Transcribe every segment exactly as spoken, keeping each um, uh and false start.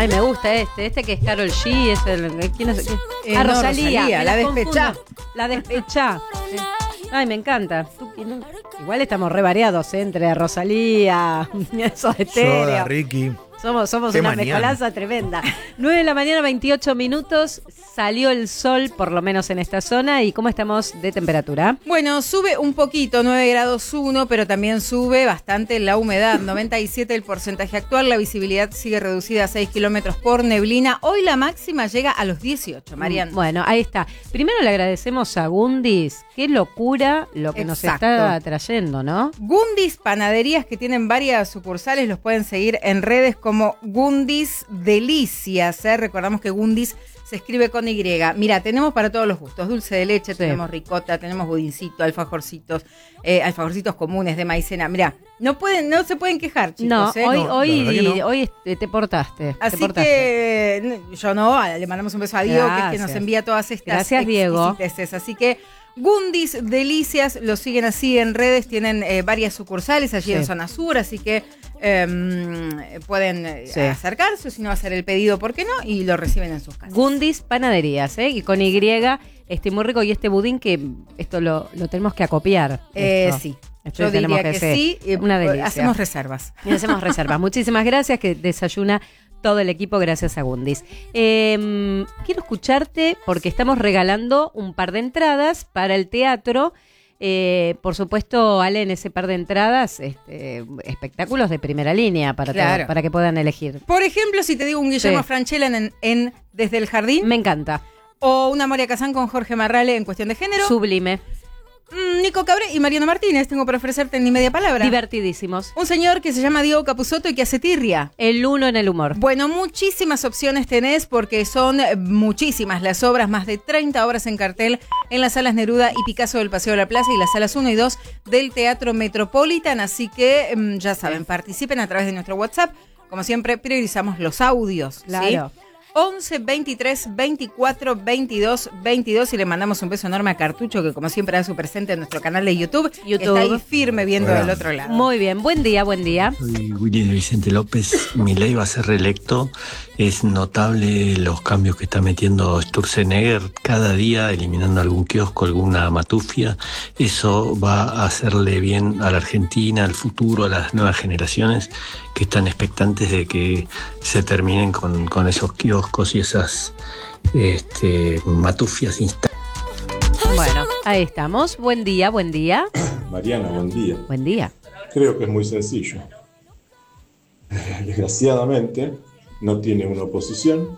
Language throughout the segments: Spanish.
Ay, me gusta este, este que es Karol G, es el, ¿quién es? ¿Qué? Eh, ah, no, Rosalía, Rosalía, me la las despechá. confundo. La despechá. Sí. Ay, me encanta. Tú, no, igual estamos re variados, ¿eh? Entre Rosalía, eso de Soda, estéreo. Ricky. Somos, somos Qué una mañana. mezcolanza tremenda. nueve de la mañana, veintiocho minutos. Salió el sol, por lo menos en esta zona. ¿Y cómo estamos de temperatura? Bueno, sube un poquito, nueve grados uno, pero también sube bastante la humedad, noventa y siete el porcentaje actual, la visibilidad sigue reducida a seis kilómetros por neblina. Hoy la máxima llega a los dieciocho, Marian. Bueno, ahí está. Primero le agradecemos a Gundis. Qué locura lo que Exacto. nos está trayendo, ¿no? Gundis Panaderías, que tienen varias sucursales, los pueden seguir en redes como Gundis Delicias. ¿eh? Recordamos que Gundis se escribe con Y. Mira, tenemos para todos los gustos. Dulce de leche, Sí. tenemos ricota, tenemos budincito, alfajorcitos, eh, alfajorcitos comunes de maicena. Mira, no pueden, no se pueden quejar, chicos. No, ¿eh? hoy, No, hoy, la verdad que no. hoy este, te portaste. Así te portaste. que yo no, le mandamos un beso a Diego, que es que Gracias. nos envía todas estas Gracias, Diego. exquisiteces. Así que Gundis Delicias, los siguen así en redes, tienen eh, varias sucursales allí Sí. en Zona Sur, así que eh, pueden eh, Sí. acercarse, o si no hacer el pedido, ¿por qué no? Y lo reciben en sus casas. Gundis Panaderías, ¿eh? Y con Y, este muy rico. Y este budín que esto lo, lo tenemos que acopiar. Eh, esto. sí, Esto yo tenemos diría que, ser sí. eh, Una delicia. Hacemos reservas. Y hacemos reservas. Muchísimas gracias, que desayuna todo el equipo gracias a Gundis. Eh, quiero escucharte porque estamos regalando un par de entradas para el teatro. Eh, por supuesto, Ale, en ese par de entradas, este, espectáculos de primera línea para, Claro. todo- para que puedan elegir. Por ejemplo, si te digo un Guillermo Sí. Francella en, en Desde el Jardín, Me encanta. o una Moria Kazán con Jorge Marrale en Cuestión de Género, Sublime. mm, Nico Cabré y Mariano Martínez, tengo para ofrecerte en ni media palabra. Divertidísimos. Un señor que se llama Diego Capusotto y que hace tirria. El uno en el humor. Bueno, muchísimas opciones tenés porque son eh, muchísimas las obras, más de treinta obras en cartel en las salas Neruda y Picasso del Paseo de la Plaza y las salas uno y dos del Teatro Metropolitan. Así que mm, ya saben, participen a través de nuestro WhatsApp. Como siempre, priorizamos los audios. Claro. ¿sí? once, veintitrés, veinticuatro, veintidós, veintidós y le mandamos un beso enorme a Cartucho, que como siempre da su presente en nuestro canal de YouTube. que YouTube. Está ahí firme viendo Hola. del otro lado. Muy bien. Buen día, buen día. Soy Willy de Vicente López. Milei va a ser reelecto. Es notable los cambios que está metiendo Sturzenegger cada día, eliminando algún kiosco, alguna matufia. Eso va a hacerle bien a la Argentina, al futuro, a las nuevas generaciones que están expectantes de que se terminen con, con esos kioscos y esas este, matufias instaladas. Bueno, ahí estamos. Buen día, buen día. Mariana, buen día. Buen día. Creo que es muy sencillo. Desgraciadamente, no tiene una oposición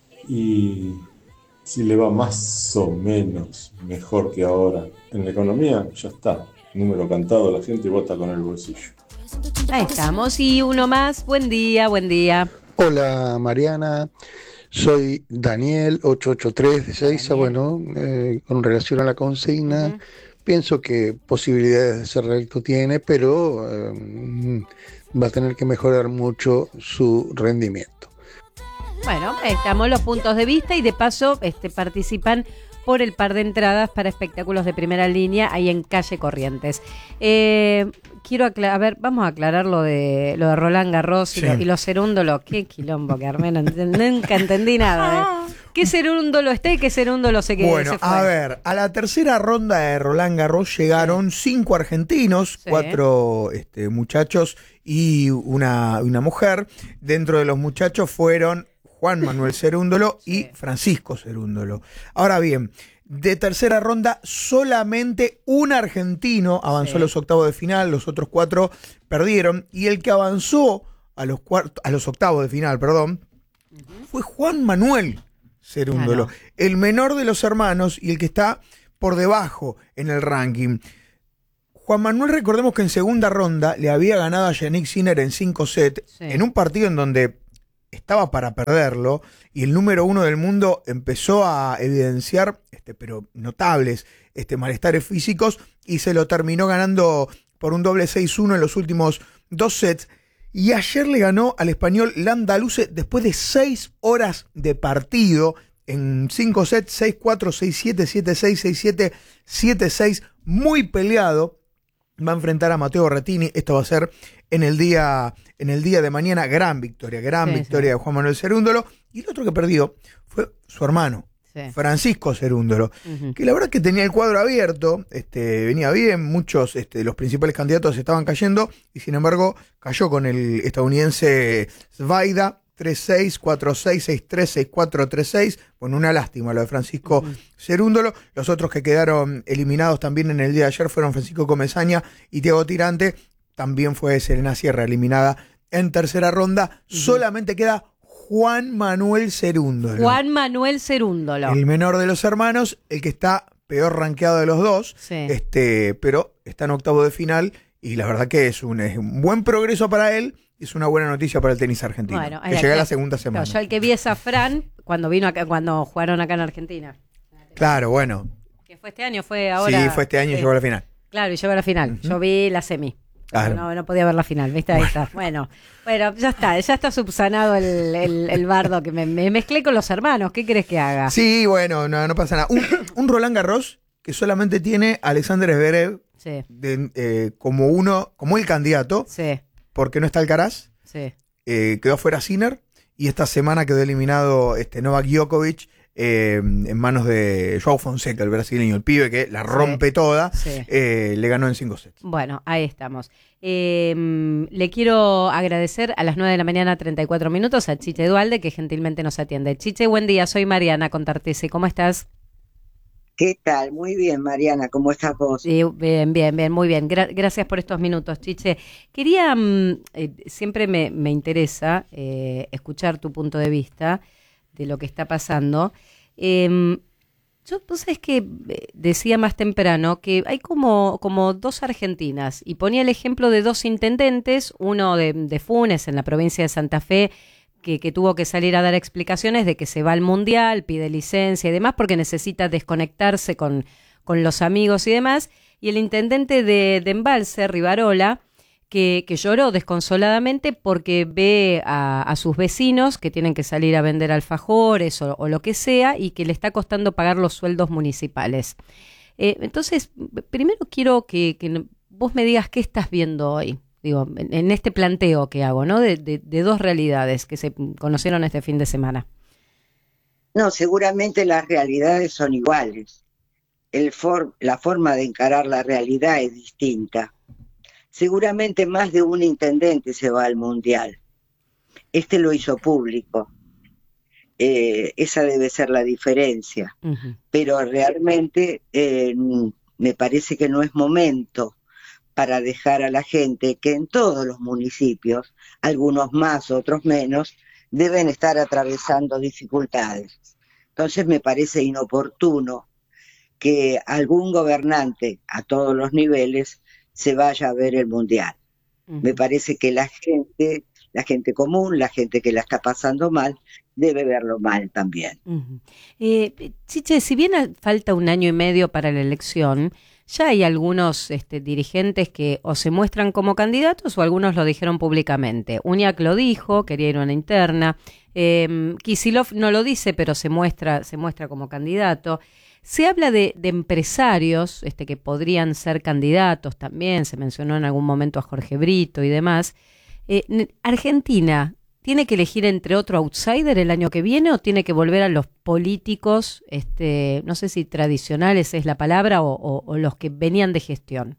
y si le va más o menos mejor que ahora en la economía, ya está. Número cantado, la gente vota con el bolsillo. Ahí estamos. Y uno más. Buen día, buen día. Hola Mariana, soy Daniel ochocientos ochenta y tres de Seiza. Bueno, eh, con relación a la consigna, Ujú. pienso que posibilidades de ser reelecto tiene, pero eh, va a tener que mejorar mucho su rendimiento. Bueno, ahí estamos los puntos de vista y de paso este, participan por el par de entradas para espectáculos de primera línea ahí en Calle Corrientes. Eh, quiero aclarar, a ver, vamos a aclarar lo de lo de Roland Garros y, Sí. lo, y los cerúndolos. Qué quilombo que armé, no ent- nunca entendí nada. ¿eh? ¿Qué cerúndolo está y qué cerúndolo se quedó? Bueno, se fue? a ver, a la tercera ronda de Roland Garros llegaron cinco argentinos, Sí. cuatro este, muchachos y una, una mujer. Dentro de los muchachos fueron Juan Manuel Cerúndolo y Francisco Cerúndolo. Ahora bien, de tercera ronda solamente un argentino avanzó Sí. a los octavos de final, los otros cuatro perdieron y el que avanzó a los, cuart- a los octavos de final, perdón, fue Juan Manuel Cerúndolo, Ah, no. el menor de los hermanos y el que está por debajo en el ranking. Juan Manuel, recordemos que en segunda ronda le había ganado a Yannick Sinner en cinco sets, Sí. en un partido en donde estaba para perderlo y el número uno del mundo empezó a evidenciar, este, pero notables, este, malestares físicos y se lo terminó ganando por un doble seis uno en los últimos dos sets. Y ayer le ganó al español Landaluce después de seis horas de partido en cinco sets, seis cuatro, seis siete, siete seis, seis siete, siete seis, muy peleado. va a enfrentar a Matteo Berrettini. Esto va a ser en el día, en el día de mañana. Gran victoria, gran Sí, victoria sí. de Juan Manuel Cerúndolo. Y el otro que perdió fue su hermano, Sí. Francisco Cerúndolo, Ujú. que la verdad que tenía el cuadro abierto, este, venía bien, muchos este, de los principales candidatos estaban cayendo, y sin embargo cayó con el estadounidense Zvaida, tres seis, cuatro seis, seis tres, seis cuatro, tres seis. Bueno, una lástima lo de Francisco Ujú. Cerúndolo. Los otros que quedaron eliminados también en el día de ayer fueron Francisco Comesaña y Thiago Tirante. También fue Serena Sierra eliminada en tercera ronda. Ujú. Solamente queda Juan Manuel Cerúndolo, Juan Manuel Cerúndolo. el menor de los hermanos, el que está peor rankeado de los dos, Sí. este, pero está en octavo de final, y la verdad que es un, es un buen progreso para él, y es una buena noticia para el tenis argentino, Bueno, que era llega a que- la segunda Claro, semana. yo el que vi es a Fran cuando vino acá, cuando jugaron acá en Argentina. Claro, bueno, Que fue este año, fue ahora. sí, fue este año y Sí. llegó a la final. Claro, y llegó a la final. Ujú. Yo vi la semi. Claro. No, no podía ver la final, ¿viste? Ahí está. Bueno, bueno, ya está, ya está subsanado el, el, el bardo que me, me mezclé con los hermanos. ¿Qué querés que haga? Sí, bueno, no, no pasa nada. Un, un Roland Garros que solamente tiene a Alexander Zverev Sí, de, eh, como uno, como el candidato, sí, porque no está Alcaraz. sí. Eh, quedó fuera Sinner, y esta semana quedó eliminado este Novak Djokovic eh, en manos de João Fonseca, el brasileño, el pibe que la rompe toda. Sí. Eh, le ganó en cinco sets. Bueno, ahí estamos. Eh, le quiero agradecer a las nueve de la mañana, treinta y cuatro minutos, a Chiche Dualde, que gentilmente nos atiende. Chiche, buen día, soy Mariana Contartese. ¿Cómo estás? ¿Qué tal? Muy bien, Mariana, ¿cómo estás vos? Sí, bien, bien, bien, muy bien. Gra- gracias por estos minutos, Chiche. Quería, mm, eh, siempre me, me interesa eh, escuchar tu punto de vista de lo que está pasando. Eh, yo, vos sabés que eh, decía más temprano que hay como, como dos Argentinas, y ponía el ejemplo de dos intendentes, uno de, de Funes, en la provincia de Santa Fe, que, que tuvo que salir a dar explicaciones de que se va al Mundial, pide licencia y demás porque necesita desconectarse con, con los amigos y demás, y el intendente de, de Embalse, Rivarola, que, que lloró desconsoladamente porque ve a, a sus vecinos que tienen que salir a vender alfajores o, o lo que sea, y que le está costando pagar los sueldos municipales. Eh, entonces, primero quiero que, que vos me digas qué estás viendo hoy. Digo, en, en este planteo que hago, ¿no? De, de, de dos realidades que se conocieron este fin de semana. No, seguramente las realidades son iguales. El for- la forma de encarar la realidad es distinta. Seguramente más de un intendente se va al Mundial. Este lo hizo público. Eh, esa debe ser la diferencia. Uh-huh. Pero realmente eh, me parece que no es momento para dejar a la gente que en todos los municipios, algunos más, otros menos, deben estar atravesando dificultades. Entonces me parece inoportuno que algún gobernante a todos los niveles se vaya a ver el Mundial. Uh-huh. Me parece que la gente, la gente común, la gente que la está pasando mal, debe verlo mal también. Uh-huh. Eh, Chiche, si bien falta un año y medio para la elección, ya hay algunos este, dirigentes que o se muestran como candidatos o algunos lo dijeron públicamente. Uñac lo dijo, quería ir a una interna. Eh, Kicillof no lo dice, pero se muestra, se muestra como candidato. Se habla de, de empresarios este, que podrían ser candidatos también. Se mencionó en algún momento a Jorge Brito y demás. Eh, Argentina, ¿tiene que elegir entre otro outsider el año que viene o tiene que volver a los políticos, este, no sé si tradicionales es la palabra, o, o, o los que venían de gestión?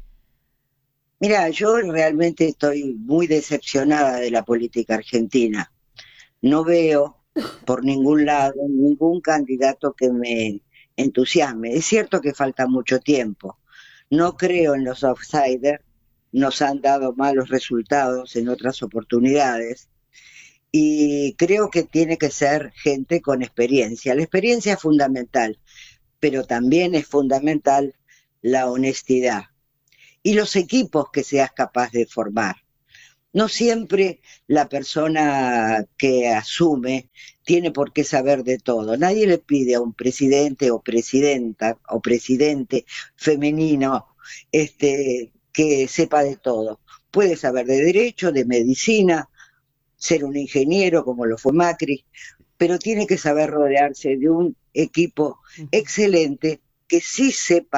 Mira, yo realmente estoy muy decepcionada de la política argentina. No veo por ningún lado ningún candidato que me entusiasme. Es cierto que falta mucho tiempo. No creo en los outsiders. Nos han dado malos resultados en otras oportunidades. Y creo que tiene que ser gente con experiencia. La experiencia es fundamental, pero también es fundamental la honestidad. Y los equipos que seas capaz de formar. No siempre la persona que asume tiene por qué saber de todo. Nadie le pide a un presidente o presidenta o presidente femenino este, que sepa de todo. Puede saber de derecho, de medicina, ser un ingeniero como lo fue Macri, pero tiene que saber rodearse de un equipo excelente que sí sepa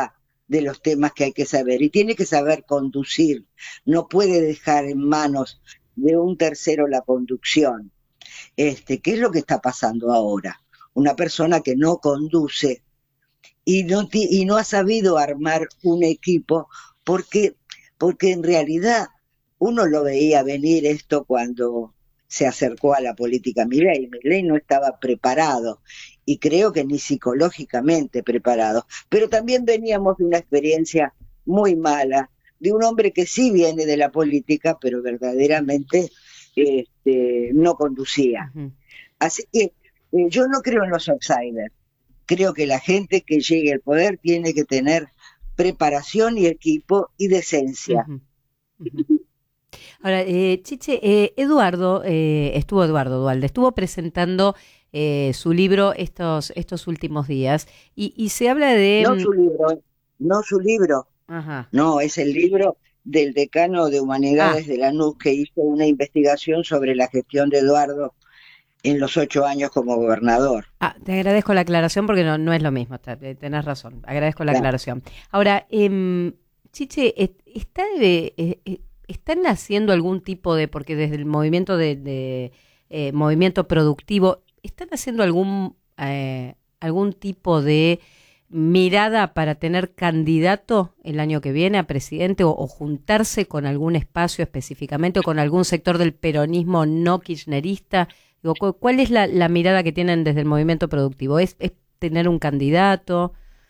de los temas que hay que saber y tiene que saber conducir, no puede dejar en manos de un tercero la conducción. Este, ¿qué es lo que está pasando ahora? Una persona que no conduce y no, y no ha sabido armar un equipo porque, porque en realidad uno lo veía venir esto cuando se acercó a la política Milei. Milei no estaba preparado y creo que ni psicológicamente preparado, pero también veníamos de una experiencia muy mala, de un hombre que sí viene de la política, pero verdaderamente este, no conducía. Uh-huh. Así que eh, yo no creo en los outsiders, creo que la gente que llegue al poder tiene que tener preparación y equipo y decencia. Uh-huh. Uh-huh. Ahora, eh, Chiche, eh, Eduardo, eh, estuvo Eduardo Duhalde, estuvo presentando eh, su libro estos estos últimos días y, y se habla de... No su libro, no su libro, Ajá. no, es el libro del decano de Humanidades ah. de la N U C que hizo una investigación sobre la gestión de Eduardo en los ocho años como gobernador. Ah, te agradezco la aclaración porque no, no es lo mismo, tenés razón, agradezco la claro. aclaración. Ahora, eh, Chiche, ¿está de... Eh, ¿están haciendo algún tipo de, porque desde el movimiento de, de eh, movimiento productivo, están haciendo algún eh, algún tipo de mirada para tener candidato el año que viene a presidente o, o juntarse con algún espacio específicamente o con algún sector del peronismo no kirchnerista? Digo, ¿cuál es la, la mirada que tienen desde el movimiento productivo? ¿Es, es tener un candidato?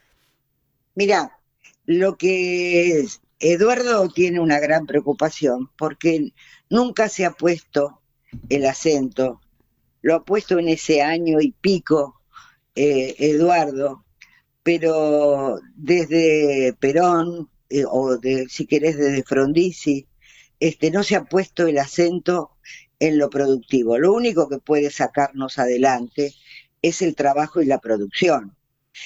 Mira, lo que es Eduardo tiene una gran preocupación porque nunca se ha puesto el acento, lo ha puesto en ese año y pico eh, Eduardo, pero desde Perón eh, o de, si querés desde Frondizi, este, no se ha puesto el acento en lo productivo. Lo único que puede sacarnos adelante es el trabajo y la producción.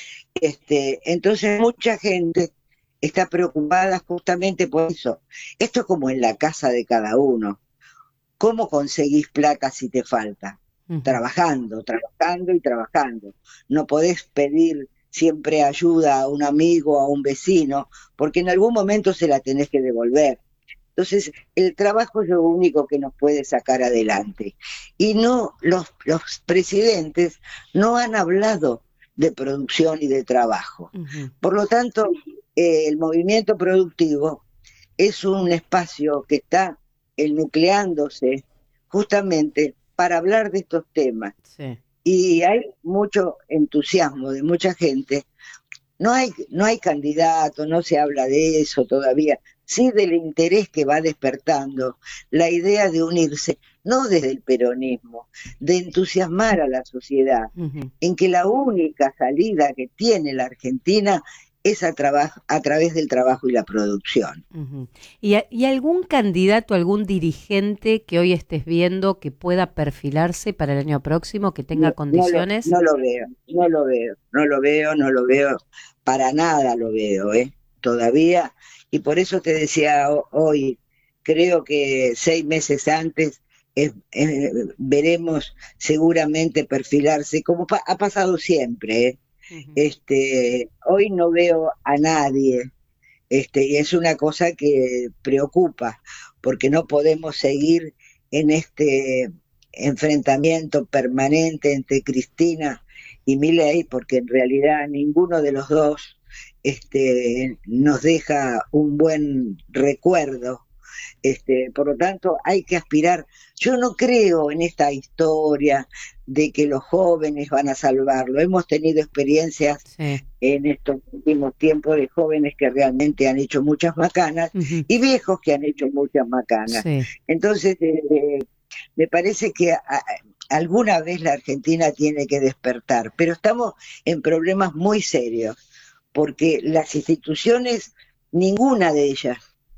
Este, entonces mucha gente está preocupada justamente por eso. Esto es como en la casa de cada uno. ¿Cómo conseguís plata si te falta? Uh-huh. Trabajando, trabajando y trabajando. No podés pedir siempre ayuda a un amigo, a un vecino, porque en algún momento se la tenés que devolver. Entonces, el trabajo es lo único que nos puede sacar adelante. Y no, los, los presidentes no han hablado de producción y de trabajo. Uh-huh. Por lo tanto, eh, el movimiento productivo es un espacio que está nucleándose justamente para hablar de estos temas. Sí. Y hay mucho entusiasmo de mucha gente. No hay, no hay candidato, no se habla de eso todavía. Sí del interés que va despertando la idea de unirse, no desde el peronismo, de entusiasmar a la sociedad, uh-huh. en que la única salida que tiene la Argentina es a, traba- a través del trabajo y la producción. Uh-huh. ¿Y, a- ¿Y algún candidato, algún dirigente que hoy estés viendo que pueda perfilarse para el año próximo, que tenga no, condiciones? No lo, no lo veo, no lo veo, no lo veo, no lo veo, para nada lo veo, ¿eh? Todavía, y por eso te decía hoy, creo que seis meses antes eh, eh, veremos seguramente perfilarse, como pa- ha pasado siempre, ¿eh? Uh-huh. Este, hoy no veo a nadie, este, y es una cosa que preocupa, porque no podemos seguir en este enfrentamiento permanente entre Cristina y Milei, porque en realidad ninguno de los dos este, nos deja un buen recuerdo. Este, por lo tanto, hay que aspirar. Yo no creo en esta historia de que los jóvenes van a salvarlo. Hemos tenido experiencias sí. en estos últimos tiempos de jóvenes que realmente han hecho muchas macanas uh-huh. y viejos que han hecho muchas macanas. Sí. Entonces, eh, me parece que a, a, alguna vez la Argentina tiene que despertar, pero estamos en problemas muy serios, porque las instituciones, ninguna de ellas,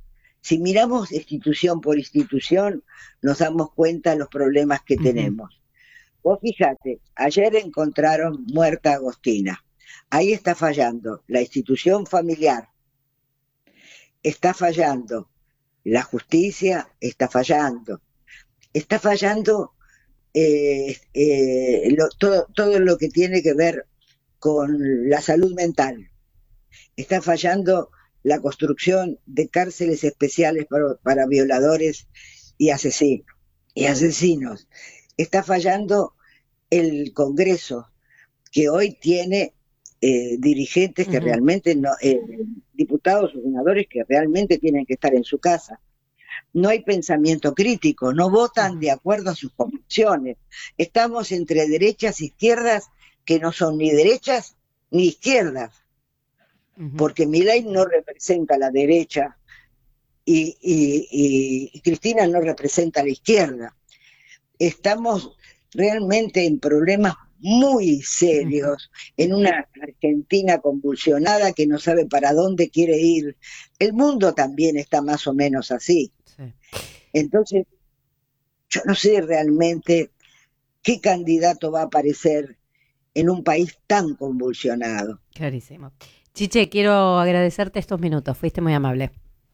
si miramos institución por institución, nos damos cuenta de los problemas que uh-huh. tenemos. Vos fíjate, ayer encontraron muerta a Agostina. Ahí está fallando la institución familiar, está fallando la justicia, está fallando, está fallando eh, eh, lo, todo, todo lo que tiene que ver con la salud mental. está fallando la construcción de cárceles especiales para, para violadores y asesinos, y asesinos. Está fallando el Congreso, que hoy tiene eh, dirigentes que uh-huh. realmente no, eh, diputados o senadores que realmente tienen que estar en su casa. No hay pensamiento crítico, no votan de acuerdo a sus convicciones. Estamos entre derechas e izquierdas que no son ni derechas ni izquierdas, uh-huh. porque Milei no representa la derecha y, y, y, y Cristina no representa la izquierda. Estamos realmente en problemas muy serios, uh-huh. en una Argentina convulsionada que no sabe para dónde quiere ir. El mundo también está más o menos así. Sí. Entonces, yo no sé realmente qué candidato va a aparecer en un país tan convulsionado. Clarísimo. Chiche, quiero agradecerte estos minutos, fuiste muy amable.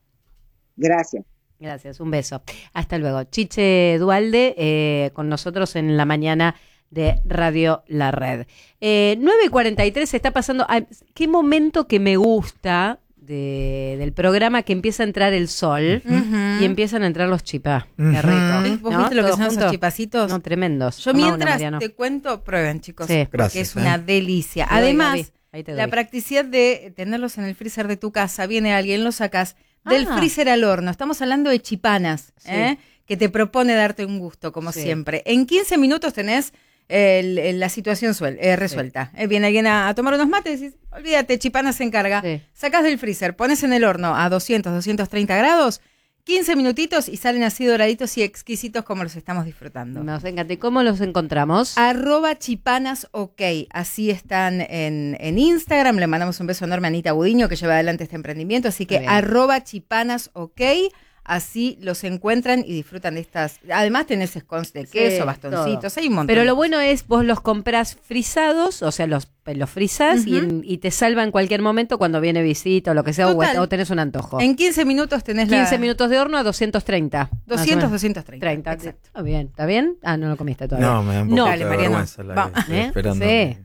Gracias. Gracias, un beso. Hasta luego. Chiche Duhalde, eh, con nosotros en la mañana de Radio La Red. Eh, nueve y cuarenta y tres se está pasando. Ay, qué momento que me gusta de, del programa, que empieza a entrar el sol uh-huh. y empiezan a entrar los chipá. Uh-huh. Qué rico. ¿Vos ¿no? viste lo que Todos son juntos. esos chipacitos? No, tremendos. Yo Toma mientras una, te cuento, prueben, chicos, sí. porque Gracias, es una ¿eh? delicia. Te doy, Además, Gaby. Ahí te doy. la practicidad de tenerlos en el freezer de tu casa, viene alguien, los sacas del Ah. freezer al horno. Estamos hablando de chipanas, Sí. ¿eh? que te propone darte un gusto, como Sí. siempre. En quince minutos tenés el, el, la situación suel, eh, resuelta. Sí. Eh, viene alguien a, a tomar unos mates y decís, olvídate, Chipana se encarga. Sí. Sacás del freezer, pones en el horno a doscientos, doscientos treinta grados, quince minutitos y salen así doraditos y exquisitos como los estamos disfrutando. Nos encanta. ¿Y cómo los encontramos? Arroba chipanas ok, así están en, en Instagram. Le mandamos un beso enorme a Anita Budiño, que lleva adelante este emprendimiento, así que arroba chipanas ok, así los encuentran y disfrutan de estas. Además tenés scones de queso, sí, bastoncitos, todo. Hay un montón. Pero lo bueno es, vos los comprás frisados, o sea, los, los frisás uh-huh. y, en, y te salva en cualquier momento cuando viene visita o lo que sea, o, o tenés un antojo. En quince minutos tenés quince la... minutos de horno a doscientos treinta. doscientos, doscientos treinta. treinta. Exacto. Está bien, ¿está bien? Ah, no lo comiste todavía. No, me da un poco no. de Dale, Mariano. vergüenza la Va. estoy ¿Eh? esperando. Sí.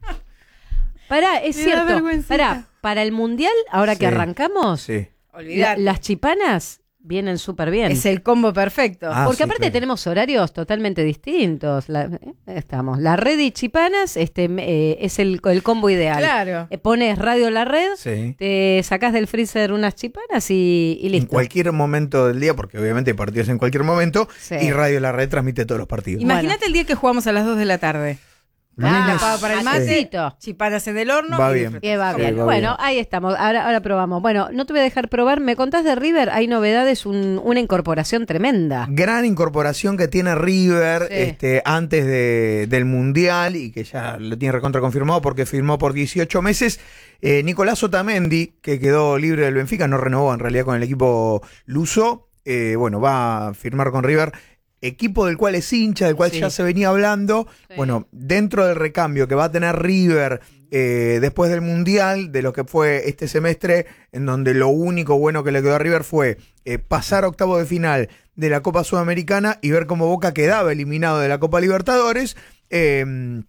Pará, es Me da cierto. vergüencita. Pará, para el Mundial, ahora Sí. que arrancamos, Sí. la- Olvidate. las chipanas vienen súper bien. Es el combo perfecto. Ah, Porque sí, aparte claro. tenemos horarios totalmente distintos. La, eh, estamos. La red y chipanas este, eh, es el, el combo ideal. Claro. Eh, pones Radio La Red, Sí. te sacás del freezer unas chipanas y, y listo. En cualquier momento del día, porque obviamente hay partidos en cualquier momento, Sí. y Radio La Red transmite todos los partidos. Imagínate Bueno. el día que jugamos a las dos de la tarde. Ah, Tapado para el mate, matecito. chipanas en el horno. Va y bien. disfrutás. Que va Sí, bien. va Bueno, bien. ahí estamos. Ahora, ahora probamos. Bueno, no te voy a dejar probar. ¿Me contás de River? Hay novedades, un- una incorporación tremenda. Gran incorporación que tiene River Sí. este, antes de, del Mundial y que ya lo tiene recontra confirmado porque firmó por dieciocho meses. Eh, Nicolás Otamendi, que quedó libre del Benfica, no renovó en realidad con el equipo luso. Eh, bueno, va a firmar con River, equipo del cual es hincha, del cual Sí. ya se venía hablando. Sí. Bueno, dentro del recambio que va a tener River eh, después del Mundial, de lo que fue este semestre, en donde lo único bueno que le quedó a River fue eh, pasar a octavo de final de la Copa Sudamericana y ver cómo Boca quedaba eliminado de la Copa Libertadores. Eh,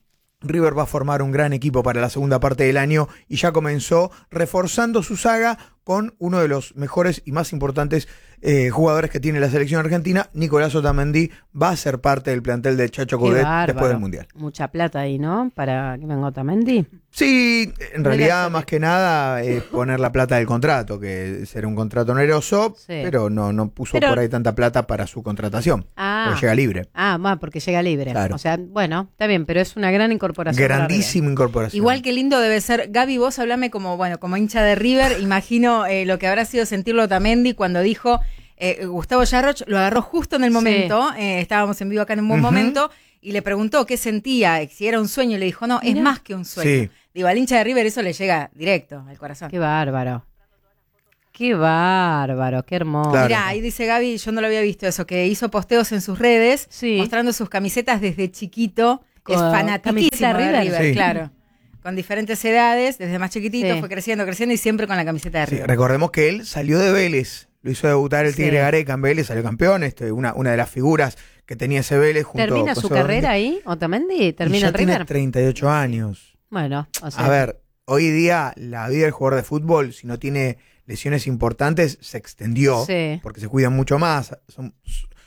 River va a formar un gran equipo para la segunda parte del año y ya comenzó reforzando su saga con uno de los mejores y más importantes eh, jugadores que tiene la selección argentina. Nicolás Otamendi va a ser parte del plantel de Chacho Qué Coudet bárbaro. después del Mundial. Mucha plata ahí, ¿no? Para que venga Otamendi. Sí, en realidad Mira, más que nada es poner la plata del contrato, que será un contrato oneroso, Sí. pero no, no puso Pero- por ahí tanta plata para su contratación, Ah. porque llega libre. Ah, más porque llega libre. Claro. O sea, bueno, está bien, pero es una gran incorporación. para Grandísima incorporación. Igual que lindo debe ser. Gaby, vos hablame como, bueno, como hincha de River, imagino eh, lo que habrá sido sentirlo Otamendi cuando dijo eh, Gustavo Yarroch lo agarró justo en el Sí. momento, eh, estábamos en vivo acá en un buen Ujú. momento, y le preguntó qué sentía, si era un sueño, y le dijo, no, es Mirá. más que un sueño. Sí. Digo, al hincha de River eso le llega directo al corazón. Qué bárbaro. Qué bárbaro, qué hermoso. Claro. Mirá, ahí dice Gaby, yo no lo había visto eso, que hizo posteos en sus redes, Sí. mostrando sus camisetas desde chiquito, Con es fanatiquísimo camiseta de River. River, Sí. claro. Con diferentes edades, desde más chiquitito, Sí. fue creciendo, creciendo y siempre con la camiseta de Sí, River. recordemos que él salió de Vélez, lo hizo debutar el Tigre Sí. Gareca en Vélez, salió campeón, este, una, una de las figuras que tenía ese Vélez junto ¿Termina con su Solamente. carrera ahí, Otamendi? Y ¿Termina ya en tiene River? treinta y ocho años. Bueno, o sea, A ver, hoy día la vida del jugador de fútbol, si no tiene lesiones importantes, se extendió, Sí. porque se cuidan mucho más, son,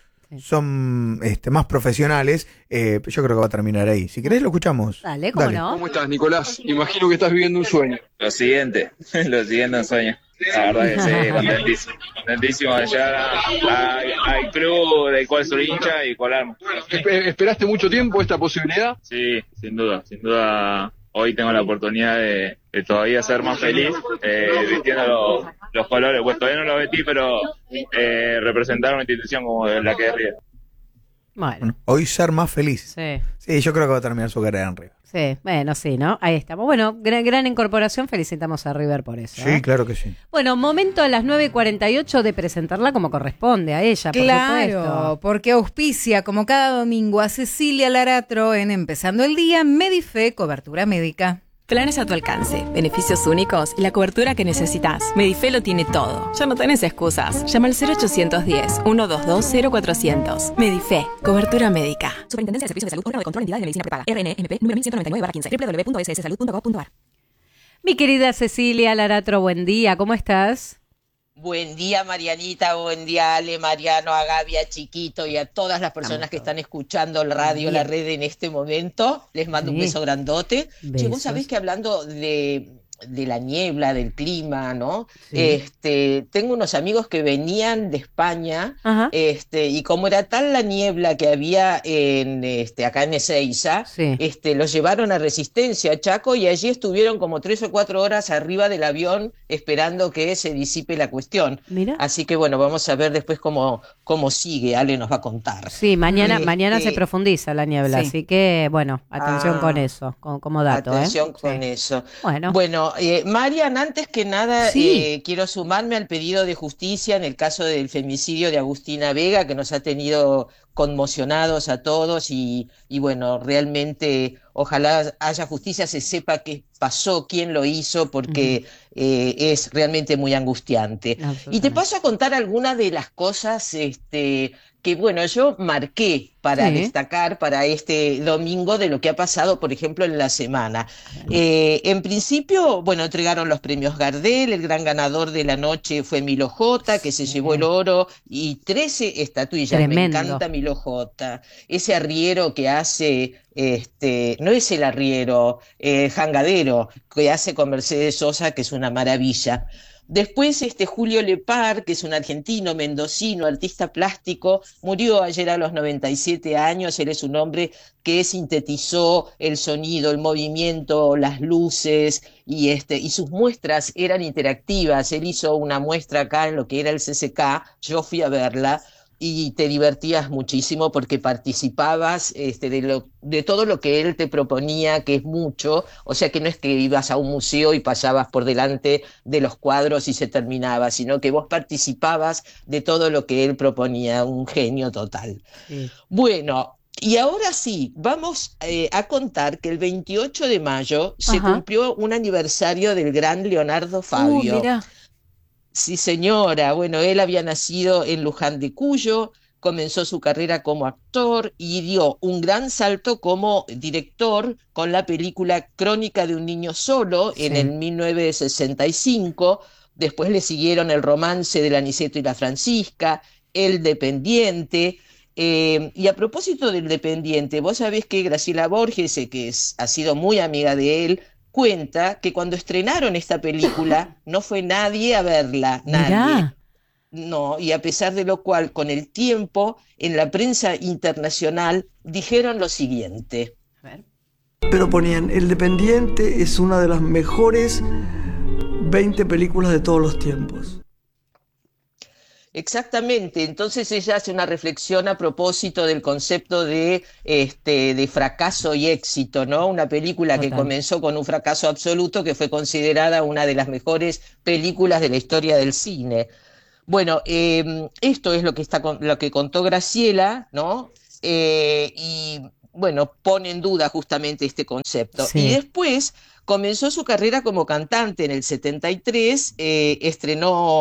son este, más profesionales. Eh, yo creo que va a terminar ahí. Si querés lo escuchamos. Dale, ¿cómo Dale. no? ¿Cómo estás, Nicolás? Imagino que estás viviendo un sueño. Lo siguiente, lo siguiente un sueño. La verdad que sí, contentísimo. Contentísimo de llegar a- a- al club del cual soy hincha y colarme. Espe- ¿Esperaste mucho tiempo esta posibilidad? Sí, sin duda, sin duda. Hoy tengo la oportunidad de, de todavía ser más feliz, eh, vistiendo los, los colores. Pues todavía no lo vestí, pero eh, representar una institución como la que es River. Bueno, Bueno, hoy ser más feliz. sí. Sí, yo creo que va a terminar su carrera en River. Sí, bueno, sí, ¿no? Ahí estamos. Bueno, gran, gran incorporación, felicitamos a River por eso. Sí, ¿eh? claro que sí. Bueno, momento a las nueve y cuarenta y ocho de presentarla como corresponde a ella, por Claro, supuesto. porque auspicia como cada domingo a Cecilia Laratro en Empezando el Día, Medife, cobertura médica. Planes a tu alcance, beneficios únicos y la cobertura que necesitas. Medife lo tiene todo. Ya no tenés excusas. Llama al cero ochocientos diez, ciento veintidós, cero cuatrocientos. Medife, cobertura médica. Superintendencia de Servicios de Salud, órgano de control de entidades de medicina prepaga. R N M P número mil ciento noventa y nueve barra quince. doble u doble u doble u punto s s salud punto gov punto a r. Mi querida Cecilia Laratro, buen día, ¿cómo estás? Buen día, Marianita, buen día, Ale, Mariano, a Gaby, a Chiquito y a todas las personas que están escuchando el radio, la red en este momento. Les mando un Sí. beso grandote. Che, Besos. vos sabés que hablando de, de la niebla, del clima, ¿no? Sí. Este, tengo unos amigos que venían de España, Ajá. este, y como era tal la niebla que había en, este, acá en Ezeiza, Sí. este, los llevaron a Resistencia, Chaco, y allí estuvieron como tres o cuatro horas arriba del avión esperando que se disipe la cuestión. Mira. Así que bueno, vamos a ver después cómo, cómo sigue, Ale nos va a contar. Sí, mañana, Este, mañana se profundiza la niebla, sí. así que, bueno, atención Ah. con eso, con- como dato. Atención ¿eh? con Sí. eso. Bueno, Bueno, eh, Marian, antes que nada, Sí. eh, quiero sumarme al pedido de justicia en el caso del femicidio de Agustina Vega, que nos ha tenido conmocionados a todos y, y bueno, realmente ojalá haya justicia, se sepa qué pasó, quién lo hizo, porque eh, es realmente muy angustiante. Y te absolutamente. paso a contar algunas de las cosas este, que, bueno, yo marqué para Sí. destacar para este domingo de lo que ha pasado, por ejemplo, en la semana. Eh, en principio, bueno, entregaron los premios Gardel, el gran ganador de la noche fue Milo J, que se Sí. llevó el oro y trece estatuillas. Tremendo. Me encanta Milo J. Ese arriero que hace, este, no es el arriero, eh, jangadero, que hace con Mercedes Sosa, que es una maravilla. Después, este Julio Lepar, que es un argentino, mendocino, artista plástico, murió ayer a los noventa y siete años. Él es un hombre que sintetizó el sonido, el movimiento, las luces, y, este, y sus muestras eran interactivas. Él hizo una muestra acá en lo que era el C C K, yo fui a verla, y te divertías muchísimo porque participabas este, de, lo, de todo lo que él te proponía, que es mucho, o sea que no es que ibas a un museo y pasabas por delante de los cuadros y se terminaba, sino que vos participabas de todo lo que él proponía, un genio total. Sí. Bueno, y ahora sí, vamos eh, a contar que el veintiocho de mayo se Ajá. cumplió un aniversario del gran Leonardo Fabio. Uh, mirá. Sí, señora. Bueno, él había nacido en Luján de Cuyo, comenzó su carrera como actor y dio un gran salto como director con la película Crónica de un niño solo en Sí. el mil novecientos sesenta y cinco. Después le siguieron El romance del Aniceto y la Francisca, El dependiente. Eh, y a propósito del dependiente, vos sabés que Graciela Borges, eh, que es, ha sido muy amiga de él, cuenta que cuando estrenaron esta película no fue nadie a verla, nadie. Mirá. No, y a pesar de lo cual, con el tiempo, en la prensa internacional dijeron lo siguiente. A ver. Pero ponían, El dependiente es una de las mejores veinte películas de todos los tiempos. Exactamente, entonces ella hace una reflexión a propósito del concepto de, este, de fracaso y éxito, ¿no? Una película que Total. comenzó con un fracaso absoluto que fue considerada una de las mejores películas de la historia del cine. Bueno, eh, esto es lo que, está con, lo que contó Graciela, ¿no? Eh, y bueno, pone en duda justamente este concepto. Sí. Y después comenzó su carrera como cantante en el setenta y tres, eh, estrenó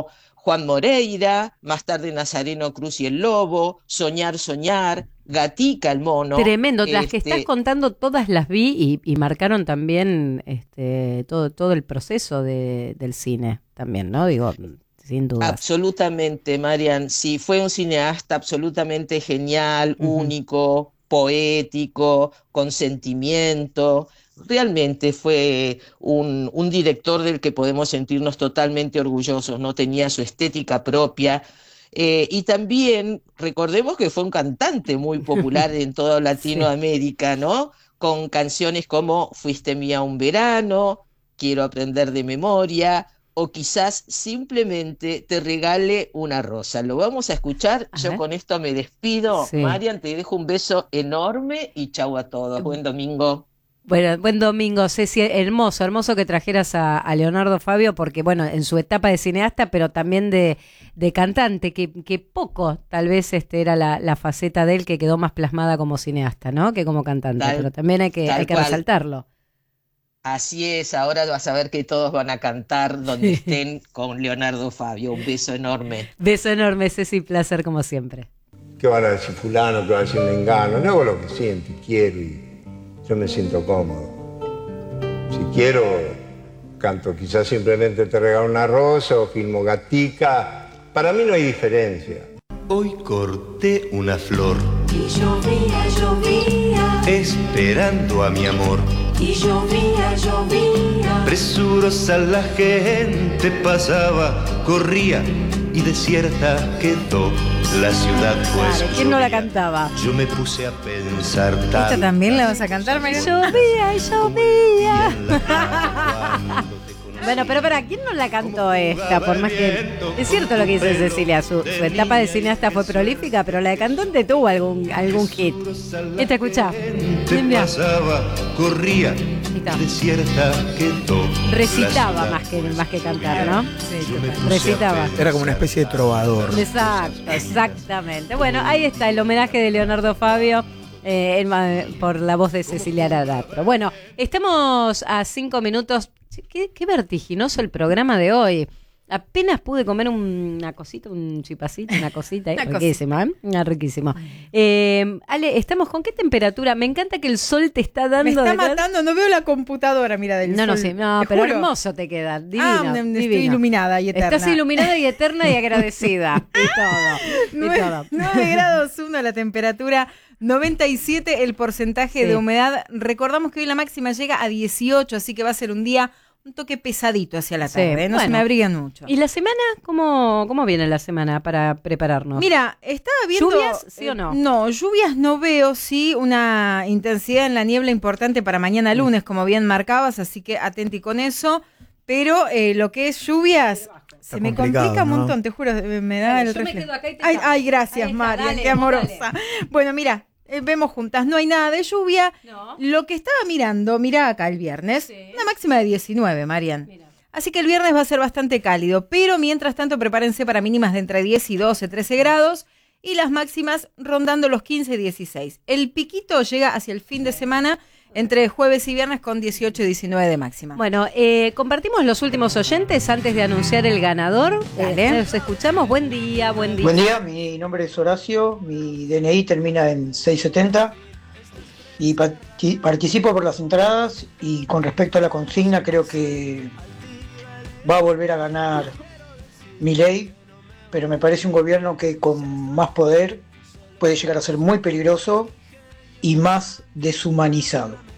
Juan Moreira, más tarde Nazareno Cruz y el Lobo, Soñar, Soñar, Gatica el Mono. Tremendo, las este, que estás contando todas las vi y, y marcaron también este, todo, todo el proceso de, del cine también, ¿no? Digo, sin duda. Absolutamente, Marian, sí, fue un cineasta absolutamente genial, uh-huh. único, poético, con sentimiento. Realmente fue un, un director del que podemos sentirnos totalmente orgullosos, ¿no? Tenía su estética propia. Eh, y también recordemos que fue un cantante muy popular en toda Latinoamérica, ¿no? Con canciones como Fuiste mía un verano, Quiero aprender de memoria, o quizás simplemente Te regale una rosa. Lo vamos a escuchar. A Yo ver. Con esto me despido. Sí. Marian, te dejo un beso enorme y chau a todos. Buen domingo. Bueno, buen domingo, Ceci, hermoso, hermoso que trajeras a, a Leonardo Fabio, porque bueno, en su etapa de cineasta, pero también de, de cantante, que, que poco tal vez este era la, la faceta de él que quedó más plasmada como cineasta, ¿no? Que como cantante, tal, pero también hay que, hay que resaltarlo. Así es, ahora vas a ver que todos van a cantar donde estén con Leonardo Fabio. Un beso enorme. Beso enorme, Ceci, placer como siempre. ¿Qué van a decir fulano? ¿Qué van a decir mengano? No hago lo que siento y quiero y yo me siento cómodo. Si quiero, canto quizás simplemente Te regalo una rosa o filmo Gatica. Para mí no hay diferencia. Hoy corté una flor y llovía, llovía, esperando a mi amor. Y llovía, llovía, presurosa la gente pasaba, corría y desierta quedó la ciudad, pues. Claro, ¿quién no la cantaba? Yo me puse a pensar tanto. ¿Esta también la vas a cantar, María? Llovía y llovía. Bueno, pero para ¿quién no la cantó esta? Por más que es cierto lo que dice Cecilia, su, su etapa de cineasta fue prolífica, pero la de cantante tuvo algún algún hit. Esta, escuchá. Pasaba, corría, desierta quedó. Recitaba más que más que cantar, ¿no? Sí, recitaba. Era como una especie de trovador. Exacto, exactamente. Bueno, ahí está el homenaje de Leonardo Fabio. Eh, por la voz de Cecilia Aradapro. Bueno, estamos a cinco minutos. Qué, qué vertiginoso el programa de hoy. Apenas pude comer una cosita, un chipacito, una cosita, ¿eh? riquísima, ¿eh? Ah, riquísimo. Eh, Ale, ¿estamos con qué temperatura? Me encanta que el sol te está dando. Me está de matando, no veo la computadora, mira, del no, sol. No, sí, no, te pero juro. Hermoso te queda, divino. Ah, divino. Estoy iluminada y eterna. Estás iluminada y eterna y agradecida. Y todo, y todo. nueve grados uno la temperatura, noventa y siete el porcentaje sí. de humedad. Recordamos que hoy la máxima llega a dieciocho, así que va a ser un día un toque pesadito hacia la tarde, sí, ¿eh? No bueno. se me abrigan mucho. ¿Y la semana? ¿Cómo, cómo viene la semana para prepararnos? Mira, estaba viendo... ¿Lluvias, sí o no? Eh, no, lluvias no veo, sí, una intensidad en la niebla importante para mañana lunes, como bien marcabas, así que atenti con eso. Pero eh, lo que es lluvias... Está se me complica un montón, ¿no? Te juro, me da dale, el reflejo. Ay, ay, gracias, Marian, qué amorosa. Dale. Bueno, mira... Eh, vemos juntas, no hay nada de lluvia. No. Lo que estaba mirando, mira acá el viernes, sí. Una máxima de diecinueve, Marian. Mira. Así que el viernes va a ser bastante cálido, pero mientras tanto prepárense para mínimas de entre diez y doce, trece grados y las máximas rondando los quince, dieciséis. El piquito llega hacia el fin de semana entre jueves y viernes con dieciocho y diecinueve de máxima. Bueno, eh, compartimos los últimos oyentes antes de anunciar el ganador. Dale. Los escuchamos. Buen día, buen día. Buen día, mi nombre es Horacio, mi D N I termina en seiscientos setenta y participo por las entradas y con respecto a la consigna creo que va a volver a ganar Milei, pero me parece un gobierno que con más poder puede llegar a ser muy peligroso y más deshumanizado.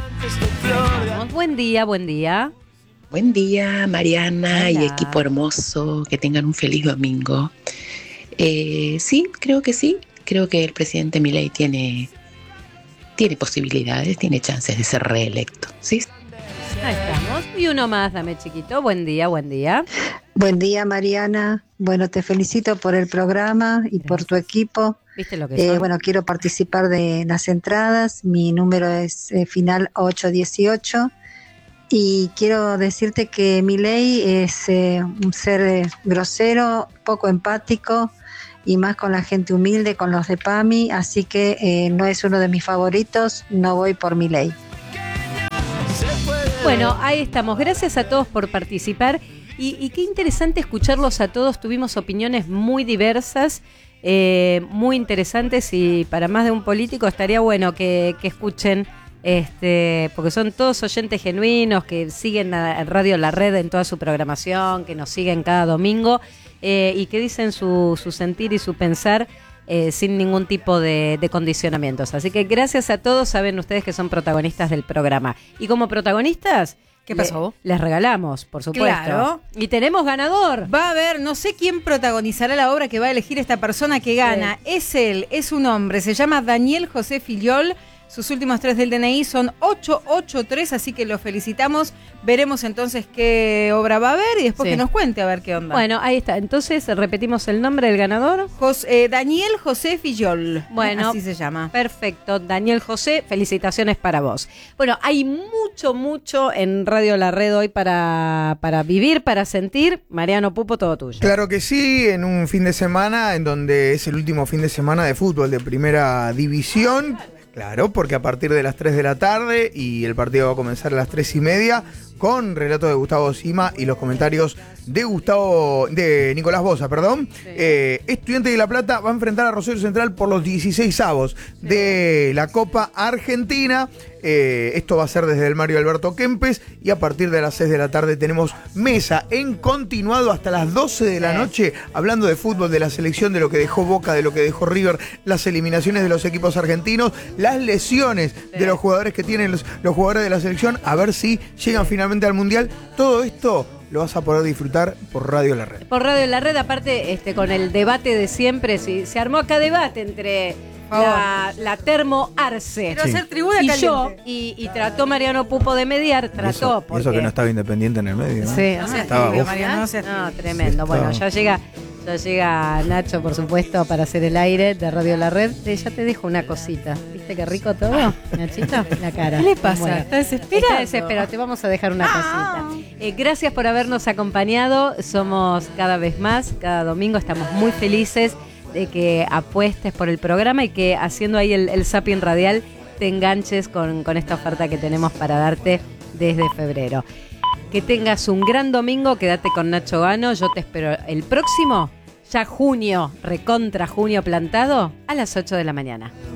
Buen día, buen día. Buen día, Mariana. Hola. Y equipo hermoso. Que tengan un feliz domingo. Eh, sí, creo que sí. Creo que el presidente Milei tiene, tiene posibilidades, tiene chances de ser reelecto. ¿Sí? Ahí estamos. Y uno más, dame chiquito. Buen día, buen día. Buen día, Mariana. Bueno, te felicito por el programa y Gracias. Por tu equipo. ¿Viste lo que eh, bueno, quiero participar de las entradas. Mi número es eh, final ocho dieciocho. Y quiero decirte que Milei es eh, un ser eh, grosero, poco empático y más con la gente humilde, con los de P A M I. Así que eh, no es uno de mis favoritos. No voy por Milei. Bueno, ahí estamos. Gracias a todos por participar. Y, y qué interesante escucharlos a todos, tuvimos opiniones muy diversas, eh, muy interesantes, y para más de un político estaría bueno que, que escuchen, este, porque son todos oyentes genuinos, que siguen a Radio La Red en toda su programación, que nos siguen cada domingo, eh, y que dicen su, su sentir y su pensar, Eh, sin ningún tipo de, de condicionamientos. Así que gracias a todos, saben ustedes que son protagonistas del programa. Y como protagonistas, ¿qué pasó? Le, les regalamos, por supuesto. Claro. Y tenemos ganador. Va a haber, no sé quién protagonizará la obra que va a elegir esta persona que gana. Sí. Es él, es un hombre, se llama Daniel José Filiol. Sus últimos tres del D N I son ocho ocho tres, así que lo felicitamos. Veremos entonces qué obra va a haber y después Sí. que nos cuente a ver qué onda. Bueno, ahí está. Entonces, repetimos el nombre del ganador. Jos- eh, Daniel José Fillol. Bueno, así se llama. Perfecto. Daniel José, felicitaciones para vos. Bueno, hay mucho, mucho en Radio La Red hoy para, para vivir, para sentir. Mariano Pupo, todo tuyo. Claro que sí, en un fin de semana en donde es el último fin de semana de fútbol de Primera División. Claro, porque a partir de las tres de la tarde y el partido va a comenzar a las tres y media con relato de Gustavo Sima y los comentarios de Gustavo, de Nicolás Boza, perdón. Sí. Eh, Estudiantes de La Plata va a enfrentar a Rosario Central por los dieciséis avos sí. de la Copa Argentina. Eh, esto va a ser desde el Mario Alberto Kempes y a partir de las seis de la tarde tenemos mesa en continuado hasta las doce de la noche, hablando de fútbol, de la selección, de lo que dejó Boca, de lo que dejó River, las eliminaciones de los equipos argentinos, las lesiones sí. de los jugadores que tienen los, los jugadores de la selección, a ver si llegan finalmente al Mundial. Todo esto lo vas a poder disfrutar por Radio La Red. Por Radio La Red, aparte, este, con el debate de siempre, si, se armó acá debate entre la, la Termo Arce Quiero hacer tribuna y caliente. yo, y, y trató Mariano Pupo de mediar, trató. Y eso, porque... y eso que no estaba Independiente en el medio, ¿no? Sí, No no, estaba tibio, Mariano, no seas no, tibio. tremendo. Sí, bueno, estaba. ya llega, ya llega Nacho, por supuesto, para hacer el aire de Radio La Red. Eh, Ya te dejo una cosita. ¿Viste qué rico todo, Nachito? La cara. ¿Qué le pasa? Bueno, ¿Está desesperado? Está desesperado. Te vamos a dejar una cosita. Eh, gracias por habernos acompañado. Somos cada vez más, cada domingo. Estamos muy felices de que apuestes por el programa y que haciendo ahí el, el zapping radial te enganches con, con esta oferta que tenemos para darte desde febrero. Que tengas un gran domingo, quédate con Nacho Gano, yo te espero el próximo, ya junio, recontra junio plantado, a las ocho de la mañana.